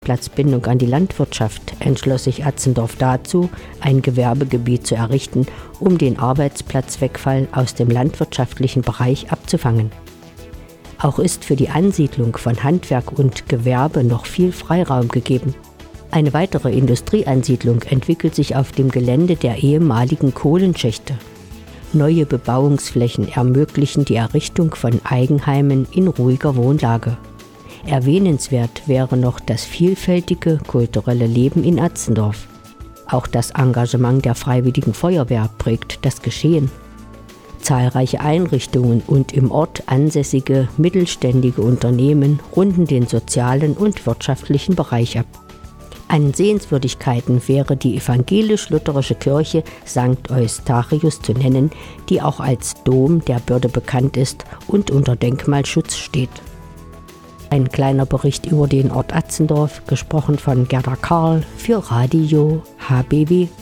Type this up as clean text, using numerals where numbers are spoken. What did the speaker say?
Platzbindung an die Landwirtschaft entschloss sich Atzendorf dazu, ein Gewerbegebiet zu errichten, um den Arbeitsplatzwegfall aus dem landwirtschaftlichen Bereich abzufangen. Auch ist für die Ansiedlung von Handwerk und Gewerbe noch viel Freiraum gegeben. Eine weitere Industrieansiedlung entwickelt sich auf dem Gelände der ehemaligen Kohlenschächte. Neue Bebauungsflächen ermöglichen die Errichtung von Eigenheimen in ruhiger Wohnlage. Erwähnenswert wäre noch das vielfältige kulturelle Leben in Atzendorf. Auch das Engagement der Freiwilligen Feuerwehr prägt das Geschehen. Zahlreiche Einrichtungen und im Ort ansässige mittelständige Unternehmen runden den sozialen und wirtschaftlichen Bereich ab. An Sehenswürdigkeiten wäre die evangelisch-lutherische Kirche St. Eustachius zu nennen, die auch als Dom der Börde bekannt ist und unter Denkmalschutz steht. Ein kleiner Bericht über den Ort Atzendorf, gesprochen von Gerda Karl für Radio HBW.